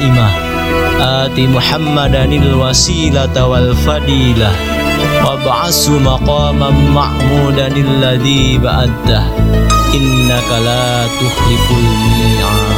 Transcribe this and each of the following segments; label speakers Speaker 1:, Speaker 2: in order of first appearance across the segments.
Speaker 1: qa'imah ati Muhammadanil wasilata wal fadilah wab'asu maqaman ma'mudanil ladzi ba'addah innaka la tukhliful mi'ad.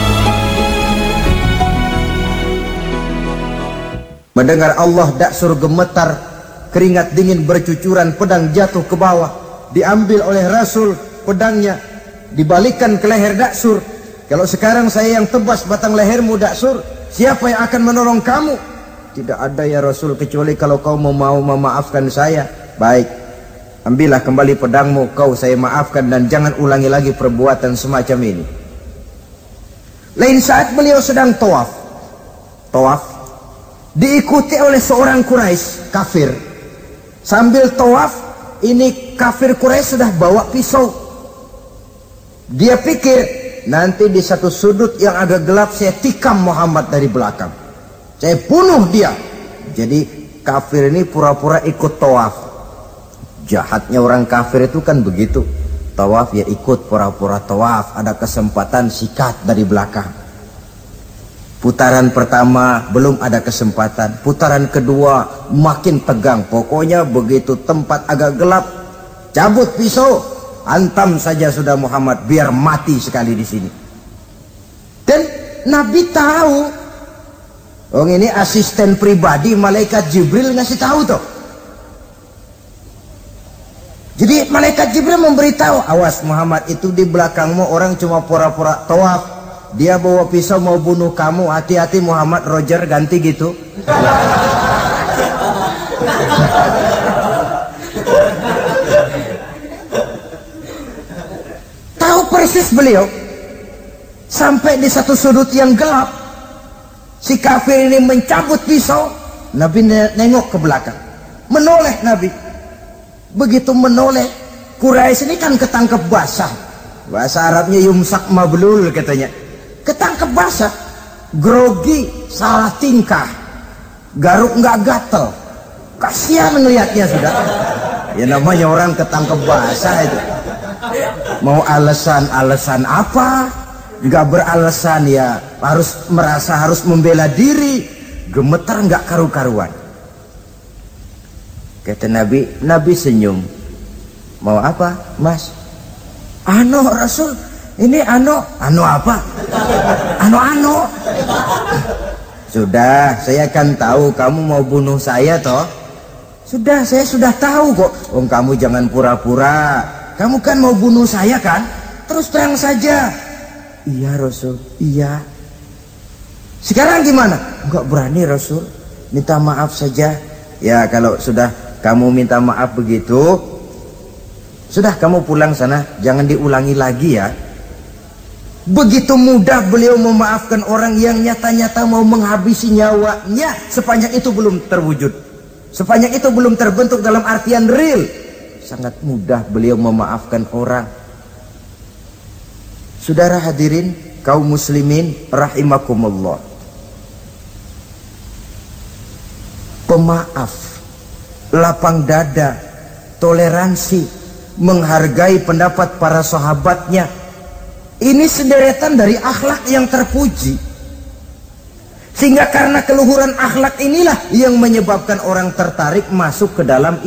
Speaker 2: Mendengar Allah, Daksur gemetar, keringat dingin bercucuran, pedang jatuh ke bawah, diambil oleh Rasul pedangnya, dibalikkan ke leher Daksur. Kalau sekarang saya yang tebas batang lehermu Daksur, siapa yang akan menolong kamu? Tidak ada ya Rasul, kecuali kalau kau mau memaafkan saya. Baik, ambillah kembali pedangmu, kau saya maafkan, dan jangan ulangi lagi perbuatan semacam ini. Lain saat beliau sedang tawaf, diikuti oleh seorang Quraisy kafir. Sambil tawaf, ini kafir Quraisy sudah bawa pisau. Dia pikir nanti di satu sudut yang agak gelap saya tikam Muhammad dari belakang, saya bunuh dia. Jadi kafir ini pura-pura ikut tawaf. Jahatnya orang kafir itu kan begitu, tawaf ya ikut pura-pura tawaf, ada kesempatan sikat dari belakang. Putaran pertama belum ada kesempatan, putaran kedua makin tegang. Pokoknya begitu tempat agak gelap, cabut pisau, hantam saja sudah Muhammad, biar mati sekali di sini. Dan Nabi tahu, oh ini asisten pribadi malaikat Jibril ngasih tahu tuh. Jadi malaikat Jibril memberitahu, awas Muhammad, itu di belakangmu orang cuma pura-pura tawaf, dia bawa pisau mau bunuh kamu, hati-hati Muhammad. Roger ganti gitu. Tahu persis beliau. Sampai di satu sudut yang gelap, si kafir ini mencabut pisau. Nabi nengok ke belakang, menoleh Nabi. Begitu menoleh, Quraisy ini kan ketangkep basah, bahasa Arabnya yumsak mablul katanya, ketangkep basah, grogi, salah tingkah, garuk nggak gatel, kasihan ngelihatnya sudah. Ya namanya orang ketangkep basah itu, mau alasan apa? Nggak beralasan ya, harus merasa harus membela diri, gemetar nggak karu-karuan. Kata Nabi senyum. Mau apa, Mas? Ano Rasul, ini ano apa? Ano. Sudah, saya kan tahu kamu mau bunuh saya toh. Sudah, saya sudah tahu kok. Om kamu jangan pura-pura. Kamu kan mau bunuh saya kan? Terus terang saja. Iya Rasul, iya. Sekarang gimana? Enggak berani Rasul. Minta maaf saja. Ya kalau sudah kamu minta maaf begitu, sudah kamu pulang sana, jangan diulangi lagi ya. Begitu mudah beliau memaafkan orang yang nyata-nyata mau menghabisi nyawanya. Sepanjang itu belum terwujud, sepanjang itu belum terbentuk dalam artian real, sangat mudah beliau memaafkan orang. Saudara hadirin kaum muslimin rahimakumullah, pemaaf, lapang dada, toleransi, menghargai pendapat para sahabatnya, ini sederetan dari akhlak yang terpuji. Sehingga karena keluhuran akhlak inilah yang menyebabkan orang tertarik masuk ke dalam